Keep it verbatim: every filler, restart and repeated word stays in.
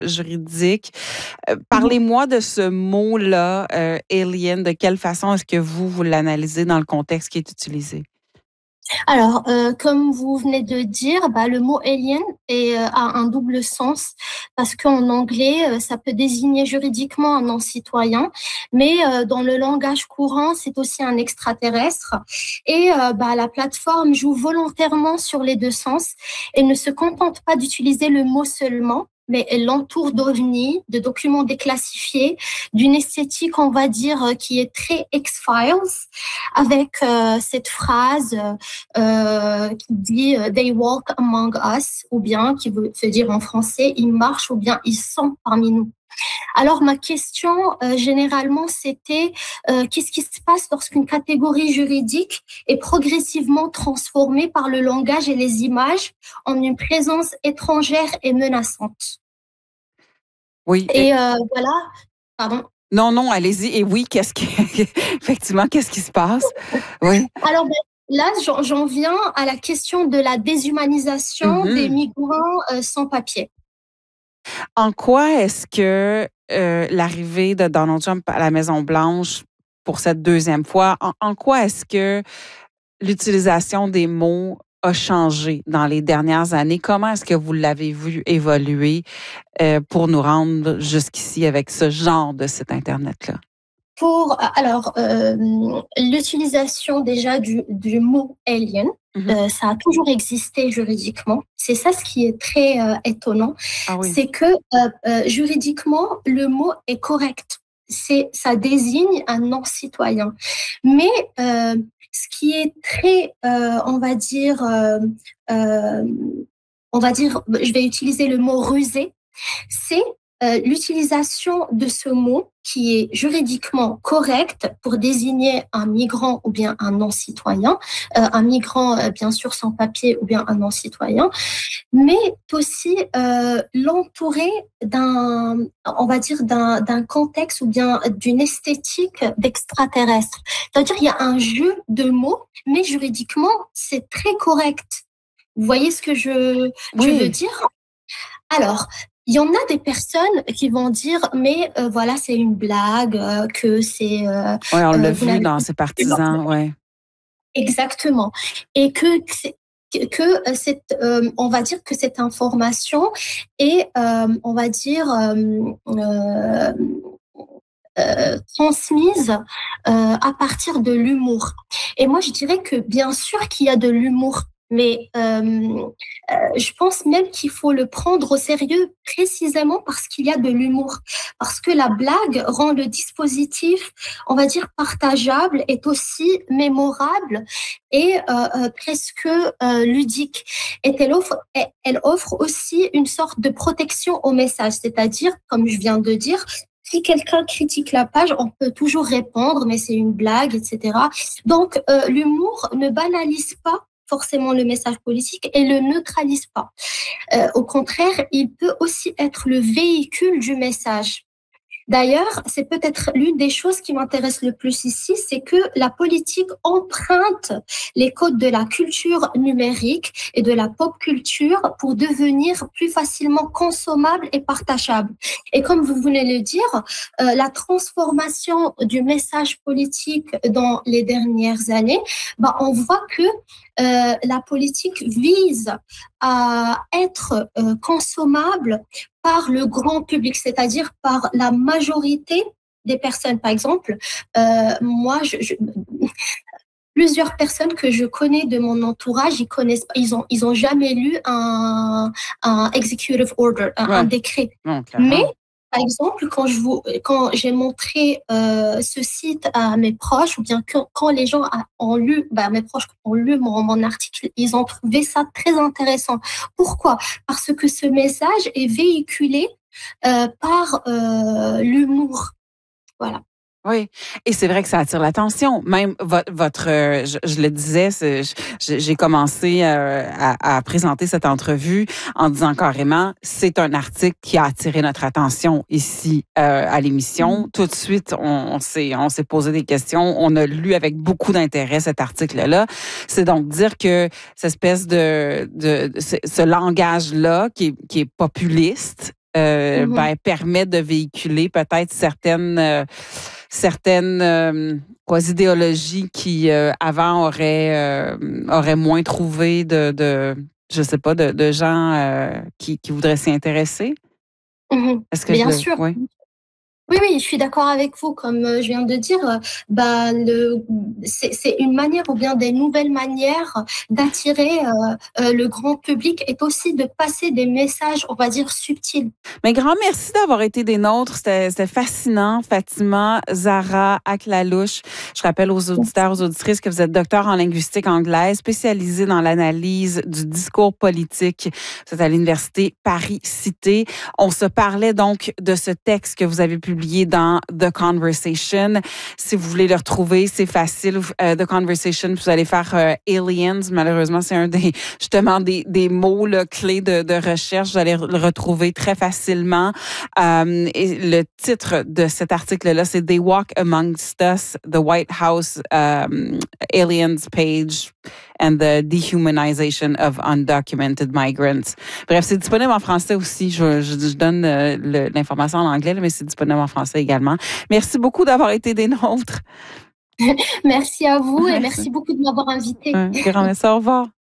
juridique. Euh, parlez-moi de ce mot-là, euh, alien. De quelle façon est-ce que vous, vous l'analysez dans le contexte qui est utilisé? Alors, euh, comme vous venez de dire, bah, le mot alien est, euh, a un double sens parce qu'en anglais, euh, ça peut désigner juridiquement un non-citoyen, mais euh, dans le langage courant, c'est aussi un extraterrestre. Et euh, bah, la plateforme joue volontairement sur les deux sens et ne se contente pas d'utiliser le mot seulement, mais elle l'entoure d'ovnis, de documents déclassifiés, d'une esthétique, on va dire, qui est très X-Files, avec euh, cette phrase euh, qui dit euh, « They walk among us », ou bien, qui veut se dire en français « Ils marchent » ou bien « Ils sont parmi nous ». Alors, ma question, euh, généralement, c'était euh, qu'est-ce qui se passe lorsqu'une catégorie juridique est progressivement transformée par le langage et les images en une présence étrangère et menaçante? Oui. Et euh, voilà, pardon. Non, non, allez-y. Et oui, qu'est-ce qui... effectivement, qu'est-ce qui se passe? Oui. Alors, ben, là, j'en, j'en viens à la question de la déshumanisation Mm-hmm. des migrants euh, sans papier. En quoi est-ce que euh, l'arrivée de Donald Trump à la Maison-Blanche pour cette deuxième fois, en, en quoi est-ce que l'utilisation des mots a changé dans les dernières années? Comment est-ce que vous l'avez vu évoluer euh, pour nous rendre jusqu'ici avec ce genre de site Internet-là? Pour, alors, euh, l'utilisation déjà du, du mot alien, mm-hmm. euh, ça a toujours existé juridiquement. C'est ça ce qui est très euh, étonnant. Ah oui. C'est que euh, euh, juridiquement, le mot est correct. C'est, ça désigne un non-citoyen. Mais euh, ce qui est très, euh, on va dire, euh, euh, on va dire, je vais utiliser le mot rusé, c'est euh, l'utilisation de ce mot qui est juridiquement correct pour désigner un migrant ou bien un non-citoyen, euh, un migrant euh, bien sûr sans papier ou bien un non-citoyen, mais aussi euh, l'entourer d'un, on va dire d'un, d'un contexte ou bien d'une esthétique d'extraterrestre. C'est-à-dire il y a un jeu de mots, mais juridiquement c'est très correct. Vous voyez ce que je, oui. je veux dire? Alors, il y en a des personnes qui vont dire, mais euh, voilà, c'est une blague, euh, que c'est... Euh, oui, on l'a euh, vu dans ses partisans, oui. Exactement. Et que, que, que cette, euh, on va dire que cette information est, euh, on va dire... Euh, euh, Euh, transmise euh, à partir de l'humour. Et moi, je dirais que bien sûr qu'il y a de l'humour, mais euh, euh, je pense même qu'il faut le prendre au sérieux précisément parce qu'il y a de l'humour. Parce que la blague rend le dispositif, on va dire, partageable, est aussi mémorable et euh, euh, presque euh, ludique. Et elle offre, elle offre aussi une sorte de protection au message, c'est-à-dire, comme je viens de dire, si quelqu'un critique la page, on peut toujours répondre, mais c'est une blague, et cetera. Donc, euh, l'humour ne banalise pas forcément le message politique et le neutralise pas. Euh, au contraire, il peut aussi être le véhicule du message. D'ailleurs, c'est peut-être l'une des choses qui m'intéresse le plus ici, c'est que la politique emprunte les codes de la culture numérique et de la pop culture pour devenir plus facilement consommable et partageable. Et comme vous venez de le dire, euh, la transformation du message politique dans les dernières années, bah, on voit que euh, la politique vise à être euh, consommable par le grand public, c'est-à-dire par la majorité des personnes. Par exemple, euh, moi, je, je, plusieurs personnes que je connais de mon entourage, ils connaissent, ils ont, ils ont jamais lu un, un executive order, un, ouais. un décret. Non, mais par exemple, quand je vous, quand j'ai montré euh, ce site à mes proches, ou bien quand, quand les gens ont lu, bah, mes proches ont lu mon, mon article, ils ont trouvé ça très intéressant. Pourquoi? Parce que ce message est véhiculé euh, par euh, l'humour. Voilà. Oui, et c'est vrai que ça attire l'attention. Même votre, votre euh, je, je le disais, c'est, je, j'ai commencé euh, à, à présenter cette entrevue en disant carrément, c'est un article qui a attiré notre attention ici euh, à l'émission. Tout de suite, on, on s'est, on s'est posé des questions. On a lu avec beaucoup d'intérêt cet article-là. C'est donc dire que cette espèce de, de, de ce, ce langage-là qui est, qui est populiste euh, Mhm. ben, permet de véhiculer peut-être certaines, euh, certaines euh, quoi, idéologies qui, euh, avant, auraient, euh, auraient moins trouvé de, de je sais pas, de, de gens euh, qui, qui voudraient s'y intéresser. Mhm. Est-ce que je Bien le... sûr. Oui. Oui, oui, je suis d'accord avec vous. Comme euh, je viens de dire, euh, bah, le, c'est, c'est une manière ou bien des nouvelles manières d'attirer euh, euh, le grand public et aussi de passer des messages, on va dire, subtils. Mais grand merci d'avoir été des nôtres. C'était c'était fascinant. Fatima Zahra Aklalouche. Je rappelle aux auditeurs, aux auditrices que vous êtes docteur en linguistique anglaise, spécialisée dans l'analyse du discours politique. Vous êtes à l'Université Paris-Cité. On se parlait donc de ce texte que vous avez publié dans The Conversation. Si vous voulez le retrouver, c'est facile. Euh, The Conversation, vous allez faire euh, Aliens. Malheureusement, c'est un des, justement, des, des mots là, clés de, de recherche. Vous allez le retrouver très facilement. Euh, et le titre de cet article-là, c'est They Walk Amongst Us, the White House um, Aliens Page and the Dehumanization of Undocumented Migrants. Bref, c'est disponible en français aussi. Je, je, je donne euh, le, l'information en anglais, mais c'est disponible en français également. Merci beaucoup d'avoir été des nôtres. Merci à vous et Merci. merci beaucoup de m'avoir invité. Un grand merci. Au revoir.